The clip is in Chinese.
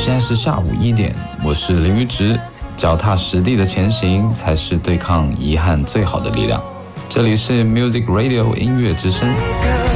现在是下午1点，我是林宇植。脚踏实地的前行才是对抗遗憾最好的力量。这里是 Music Radio 音乐之声。